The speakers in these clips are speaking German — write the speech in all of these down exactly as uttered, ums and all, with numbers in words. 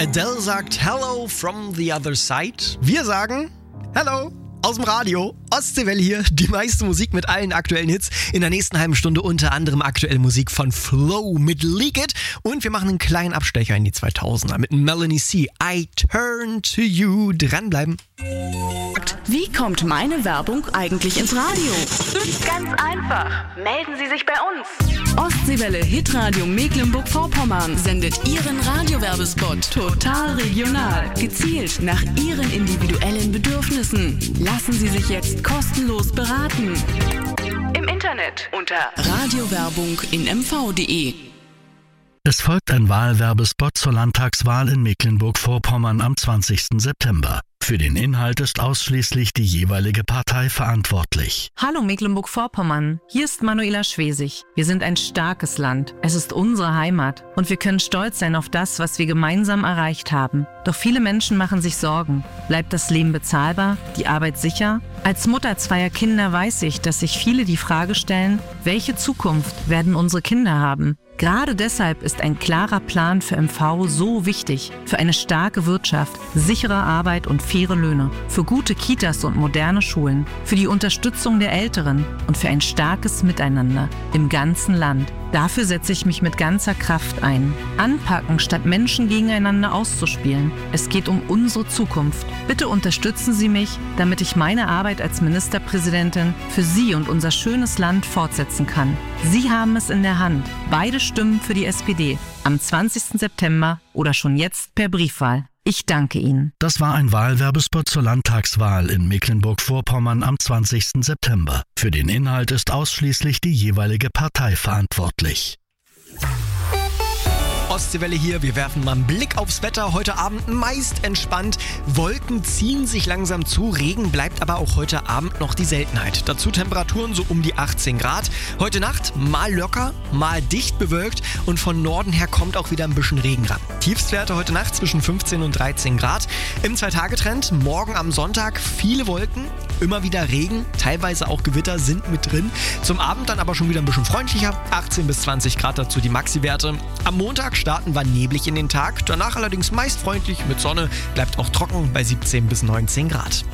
Adele sagt Hello from the other side. Wir sagen Hello aus dem Radio. Ostseewelle hier, die meiste Musik mit allen aktuellen Hits. In der nächsten halben Stunde unter anderem aktuelle Musik von Flow mit Leak It. Und wir machen einen kleinen Abstecher in die zweitausender mit Melanie C. I Turn to You. Dranbleiben. Wie kommt meine Werbung eigentlich ins Radio? Ganz einfach. Melden Sie sich bei uns. Ostseewelle Hitradio Mecklenburg-Vorpommern sendet Ihren Radiowerbespot total regional, gezielt nach Ihren individuellen Bedürfnissen. Lassen Sie sich jetzt kostenlos beraten. Im Internet unter radiowerbung in m v punkt d e. Es folgt ein Wahlwerbespot zur Landtagswahl in Mecklenburg-Vorpommern am zwanzigsten September. Für den Inhalt ist ausschließlich die jeweilige Partei verantwortlich. Hallo Mecklenburg-Vorpommern, hier ist Manuela Schwesig. Wir sind ein starkes Land. Es ist unsere Heimat und wir können stolz sein auf das, was wir gemeinsam erreicht haben. Doch viele Menschen machen sich Sorgen. Bleibt das Leben bezahlbar? Die Arbeit sicher? Als Mutter zweier Kinder weiß ich, dass sich viele die Frage stellen, welche Zukunft werden unsere Kinder haben? Gerade deshalb ist ein klarer Plan für M V so wichtig. Für eine starke Wirtschaft, sichere Arbeit und faire Löhne. Für gute Kitas und moderne Schulen. Für die Unterstützung der Älteren und für ein starkes Miteinander im ganzen Land. Dafür setze ich mich mit ganzer Kraft ein. Anpacken, statt Menschen gegeneinander auszuspielen. Es geht um unsere Zukunft. Bitte unterstützen Sie mich, damit ich meine Arbeit als Ministerpräsidentin für Sie und unser schönes Land fortsetzen kann. Sie haben es in der Hand. Beide Stimmen für die S P D. Am zwanzigsten September oder schon jetzt per Briefwahl. Ich danke Ihnen. Das war ein Wahlwerbespot zur Landtagswahl in Mecklenburg-Vorpommern am zwanzigsten September. Für den Inhalt ist ausschließlich die jeweilige Partei verantwortlich. Ostseewelle hier, wir werfen mal einen Blick aufs Wetter. Heute Abend meist entspannt. Wolken ziehen sich langsam zu, Regen bleibt aber auch heute Abend noch die Seltenheit. Dazu Temperaturen so um die achtzehn Grad. Heute Nacht mal locker, mal dicht bewölkt und von Norden her kommt auch wieder ein bisschen Regen ran. Tiefstwerte heute Nacht zwischen fünfzehn und dreizehn Grad. Im Zwei-Tage-Trend morgen am Sonntag viele Wolken, immer wieder Regen, teilweise auch Gewitter sind mit drin. Zum Abend dann aber schon wieder ein bisschen freundlicher, achtzehn bis zwanzig Grad dazu die Maxi-Werte. Am Montag starten wir neblig in den Tag, danach allerdings meist freundlich mit Sonne, bleibt auch trocken bei siebzehn bis neunzehn Grad.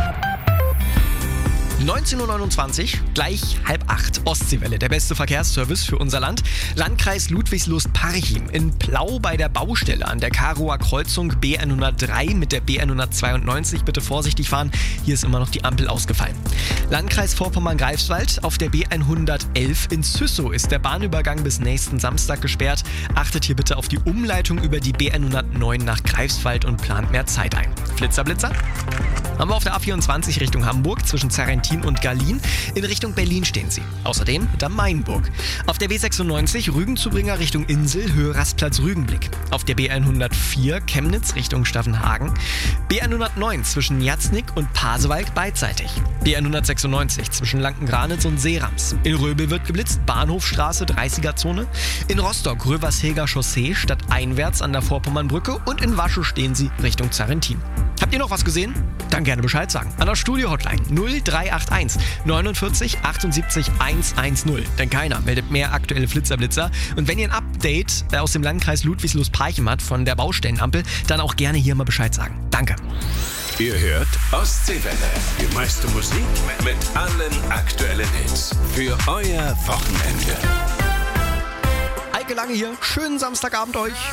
neunzehn Uhr neunundzwanzig, gleich halb acht. Ostseewelle, der beste Verkehrsservice für unser Land. Landkreis Ludwigslust-Parchim. In Plau bei der Baustelle an der Karower Kreuzung B hundertdrei mit der B hundertzweiundneunzig. Bitte vorsichtig fahren, hier ist immer noch die Ampel ausgefallen. Landkreis Vorpommern-Greifswald. Auf der B hundertelf in Züssow ist der Bahnübergang bis nächsten Samstag gesperrt. Achtet hier bitte auf die Umleitung über die B hundertneun nach Greifswald und plant mehr Zeit ein. Flitzer, Blitzer. Haben wir auf der A vierundzwanzig Richtung Hamburg zwischen Zerrentin und Garlin. In Richtung Berlin stehen sie. Außerdem hinter Mainburg. Auf der B sechsundneunzig Rügenzubringer Richtung Insel, Höhe Rastplatz Rügenblick. Auf der B hundertvier Chemnitz Richtung Staffenhagen. B hundertneun zwischen Jatznick und Pasewalk beidseitig. B hundertsechsundneunzig zwischen Lanken-Granitz und Seerams. In Röbel wird geblitzt, Bahnhofstraße, dreißiger-Zone. In Rostock Röversheger Chaussee stadteinwärts an der Vorpommernbrücke. Und in Waschow stehen sie Richtung Zerrentin. Habt ihr noch was gesehen? Dann gerne Bescheid sagen. An der Studio-Hotline null drei acht eins neunundvierzig achtundsiebzig hundertzehn. Denn keiner meldet mehr aktuelle Flitzerblitzer. Und wenn ihr ein Update aus dem Landkreis Ludwigslust-Parchim habt von der Baustellenampel, dann auch gerne hier mal Bescheid sagen. Danke. Ihr hört Ostseewelle. Die meiste Musik mit allen aktuellen Hits. Für euer Wochenende. Eike Lange hier. Schönen Samstagabend euch.